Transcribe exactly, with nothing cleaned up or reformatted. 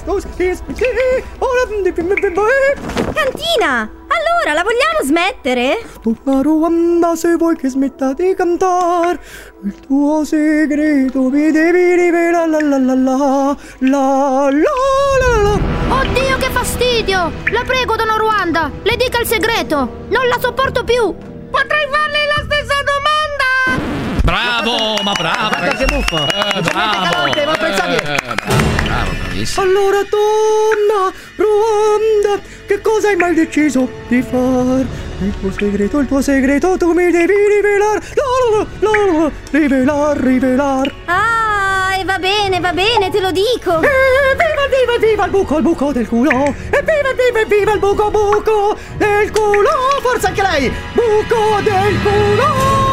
Cantina! Allora, la vogliamo smettere? Tutta Ruanda, se vuoi che smetta di cantare, il tuo segreto mi devi rivelare. La la la la la la la la. Oddio, che fastidio! La prego, Donna Ruanda, le dica il segreto. Non la sopporto più. Potrei farle la stessa domanda? Bravo, ma bravo! Guarda che buffo! Eh, bravo! Calante, ma pensate... Eh, bravo, bravissimo! Allora, donna Ruanda, che cosa hai mai deciso di far? Il tuo segreto, il tuo segreto, tu mi devi rivelare. La la la la, rivelar, rivelar. Ah, e va bene, va bene, te lo dico. E viva, viva, viva il buco, il buco del culo. E viva, viva, viva il buco, buco del culo. Forza anche lei! Buco del culo.